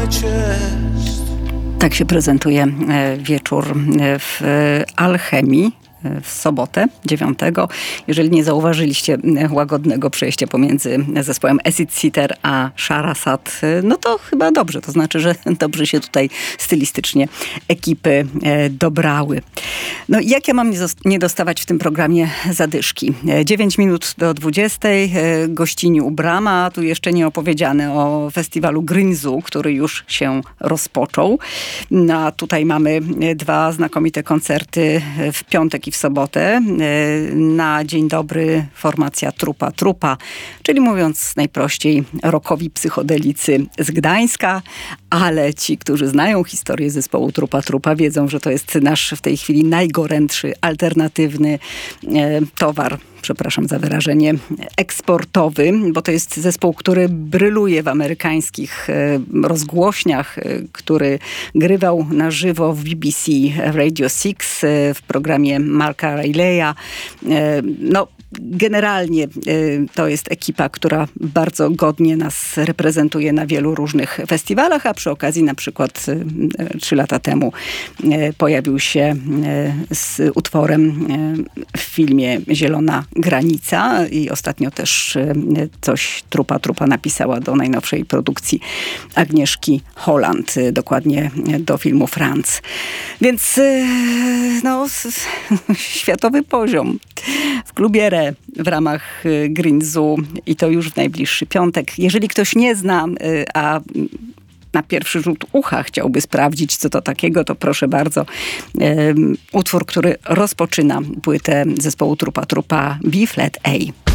Tak się prezentuje wieczór w Alchemii w sobotę 9. Jeżeli nie zauważyliście łagodnego przejścia pomiędzy zespołem Acid Seater a Sharasat, no to chyba dobrze. To znaczy, że dobrze się tutaj stylistycznie ekipy dobrały. No i jak ja mam nie dostawać w tym programie zadyszki? 9 minut do 20. Gościni u brama. Tu jeszcze nie opowiedziane o festiwalu Grinzu, który już się rozpoczął. A tutaj mamy 2 znakomite koncerty w piątek i w sobotę. Na dzień dobry formacja Trupa Trupa, czyli mówiąc najprościej rockowi psychodelicy z Gdańska, ale ci, którzy znają historię zespołu Trupa Trupa, wiedzą, że to jest nasz w tej chwili najgorętszy, alternatywny towar, przepraszam za wyrażenie, eksportowy, bo to jest zespół, który bryluje w amerykańskich rozgłośniach, który grywał na żywo w BBC Radio 6 w programie Marka Rayleigha. No, generalnie to jest ekipa, która bardzo godnie nas reprezentuje na wielu różnych festiwalach, a przy okazji na przykład 3 lata temu pojawił się z utworem w filmie Zielona Granica i ostatnio też coś Trupa Trupa napisała do najnowszej produkcji Agnieszki Holland, dokładnie do filmu Franz. Więc no, światowy poziom w klubie Re w ramach Grinzu i to już w najbliższy piątek. Jeżeli ktoś nie zna, a na pierwszy rzut ucha chciałby sprawdzić, co to takiego, to proszę bardzo. Utwór, który rozpoczyna płytę zespołu Trupa Trupa, B-Flat A.